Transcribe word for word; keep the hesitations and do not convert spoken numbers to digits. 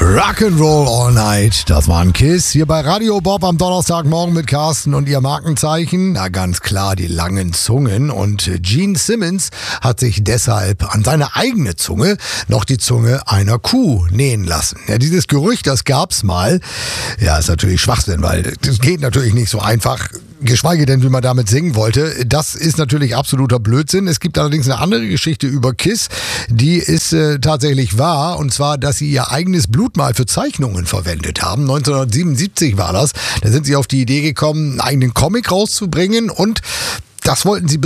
Rock'n'Roll All Night, das war ein Kiss. Hier bei Radio Bob am Donnerstagmorgen mit Carsten und ihr Markenzeichen. Na ganz klar, die langen Zungen. Und Gene Simmons hat sich deshalb an seine eigene Zunge noch die Zunge einer Kuh nähen lassen. Ja, dieses Gerücht, das gab's mal. Ja, ist natürlich Schwachsinn, weil das geht natürlich nicht so einfach. Geschweige denn, wie man damit singen wollte. Das ist natürlich absoluter Blödsinn. Es gibt allerdings eine andere Geschichte über Kiss, die ist äh, tatsächlich wahr. Und zwar, dass sie ihr eigenes Blut mal für Zeichnungen verwendet haben. neunzehnhundertsiebenundsiebzig war das. Da sind sie auf die Idee gekommen, einen eigenen Comic rauszubringen und das wollten sie